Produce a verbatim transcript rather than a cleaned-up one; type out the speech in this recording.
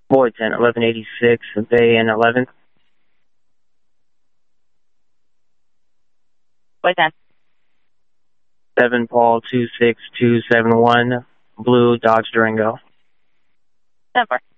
Boy ten, eleven eighty-six, Bay and eleven. Boy ten. seven Paul two six two seven one, Blue Dodge Durango. seven four.